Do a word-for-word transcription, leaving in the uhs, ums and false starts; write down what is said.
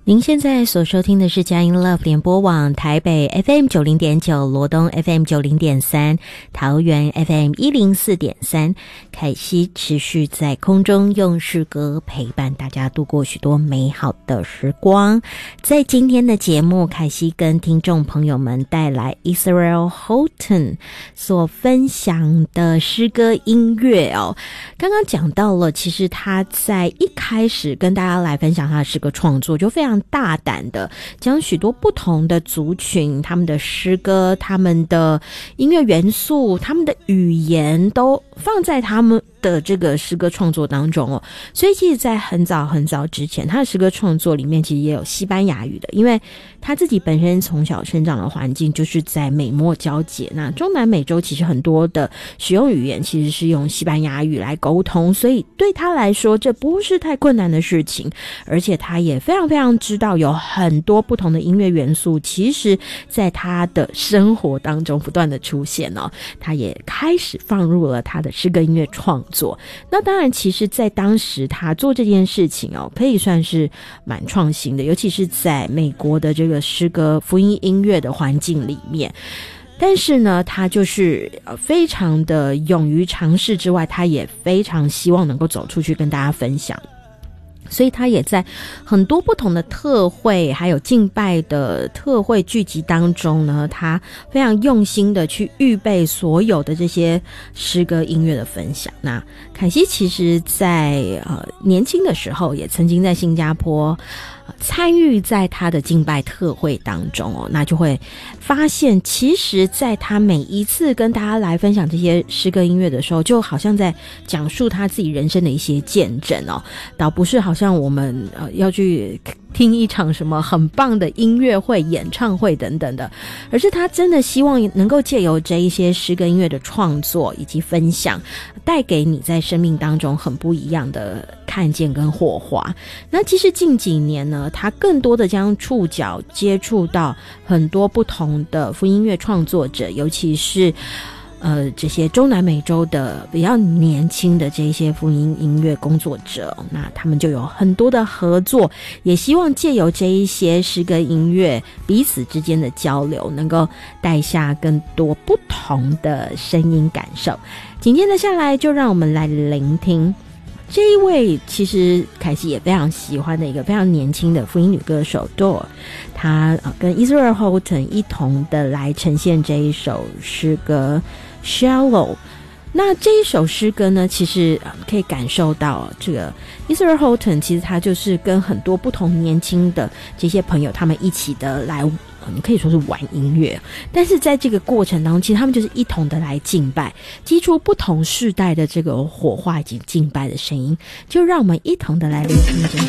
您现在所收听的是佳音 Love 联播网台北 F M 九零点九、罗东 F M 九零点三、桃园 F M 一零四点三。凯西持续在空中用诗歌陪伴大家度过许多美好的时光。在今天的节目，凯西跟听众朋友们带来 Israel Houghton 所分享的诗歌音乐哦。刚刚讲到了，其实他在一开始跟大家来分享他的诗歌创作，就非常大胆的将许多不同的族群，他们的诗歌、他们的音乐元素、他们的语言都放在他们的这个诗歌创作当中哦。所以其实在很早很早之前，他的诗歌创作里面其实也有西班牙语的，因为他自己本身从小生长的环境就是在美墨交界，那中南美洲其实很多的使用语言其实是用西班牙语来沟通，所以对他来说这不是太困难的事情，而且他也非常非常知道有很多不同的音乐元素其实在他的生活当中不断的出现哦，他也开始放入了他的诗歌音乐创作。那当然其实在当时他做这件事情哦，可以算是蛮创新的，尤其是在美国的这个诗歌福音音乐的环境里面。但是呢，他就是非常的勇于尝试之外，他也非常希望能够走出去跟大家分享。所以他也在很多不同的特会还有敬拜的特会聚集当中呢，他非常用心的去预备所有的这些诗歌音乐的分享。那凯西其实在呃年轻的时候也曾经在新加坡参与在他的敬拜特会当中哦，那就会发现其实在他每一次跟大家来分享这些诗歌音乐的时候，就好像在讲述他自己人生的一些见证哦，倒不是好像我们呃要去听一场什么很棒的音乐会、演唱会等等的，而是他真的希望能够借由这一些诗歌音乐的创作以及分享，带给你在生命当中很不一样的看见跟火花。那其实近几年呢，他更多的将触角接触到很多不同的福音乐创作者，尤其是呃，这些中南美洲的比较年轻的这些福音音乐工作者，那他们就有很多的合作，也希望借由这一些诗歌音乐彼此之间的交流，能够带下更多不同的声音感受。紧接着下来，就让我们来聆听这一位其实凯西也非常喜欢的一个非常年轻的福音女歌手 Dor， 她、呃、跟 Israel Houghton 一同的来呈现这一首诗歌 Shallow。 那这一首诗歌呢，其实、呃、可以感受到这个 Israel Houghton 其实他就是跟很多不同年轻的这些朋友他们一起的来你可以说是玩音乐，但是在这个过程当中，其实他们就是一同的来敬拜，激出不同世代的这个火花以及敬拜的声音，就让我们一同的来聆听这